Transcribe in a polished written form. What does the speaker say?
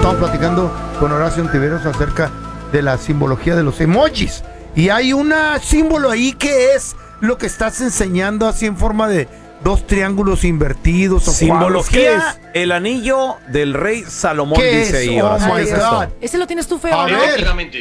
estamos platicando con Horacio Ontiveros acerca de la simbología de los emojis. Y hay un símbolo ahí que es lo que estás enseñando así en forma de 2 triángulos invertidos. O Simbología, el anillo del rey Salomón, dice ahí. Oh my God. Ese lo tienes tú feo. A ver.